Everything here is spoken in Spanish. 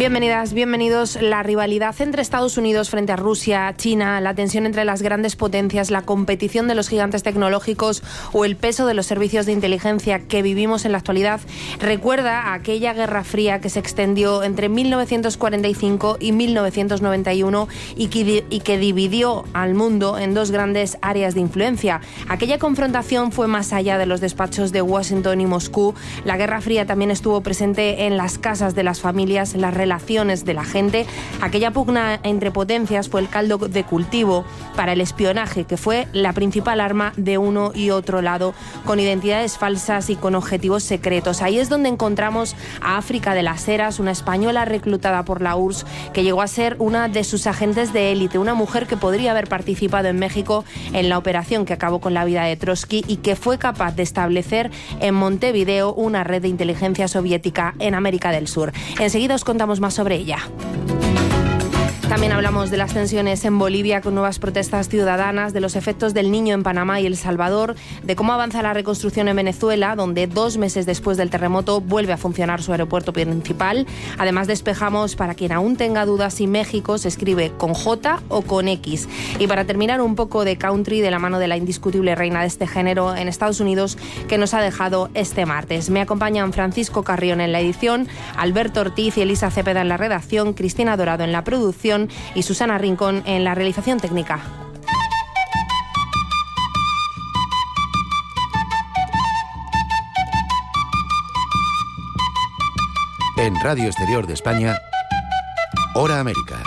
Bienvenidas, bienvenidos. La rivalidad entre Estados Unidos frente a Rusia, China, la tensión entre las grandes potencias, la competición de los gigantes tecnológicos o el peso de los servicios de inteligencia que vivimos en la actualidad recuerda a aquella Guerra Fría que se extendió entre 1945 y 1991 y que dividió al mundo en dos grandes áreas de influencia. Aquella confrontación fue más allá de los despachos de Washington y Moscú. La Guerra Fría también estuvo presente en las casas de las familias, en las relaciones de la gente. Aquella pugna entre potencias fue el caldo de cultivo para el espionaje, que fue la principal arma de uno y otro lado, con identidades falsas y con objetivos secretos. Ahí es donde encontramos a África de las Heras, una española reclutada por la URSS, que llegó a ser una de sus agentes de élite, una mujer que podría haber participado en México en la operación que acabó con la vida de Trotsky y que fue capaz de establecer en Montevideo una red de inteligencia soviética en América del Sur. Enseguida os contamos más sobre ella. También hablamos de las tensiones en Bolivia con nuevas protestas ciudadanas, de los efectos del Niño en Panamá y El Salvador, de cómo avanza la reconstrucción en Venezuela, donde 2 meses después del terremoto vuelve a funcionar su aeropuerto principal. Además despejamos, para quien aún tenga dudas, si México se escribe con J o con X. Y para terminar, un poco de country de la mano de la indiscutible reina de este género en Estados Unidos, que nos ha dejado este martes. Me acompañan Francisco Carrión en la edición, Alberto Ortiz y Elisa Cepeda en la redacción, Cristina Dorado en la producción y Susana Rincón en la realización técnica. En Radio Exterior de España, Hora América.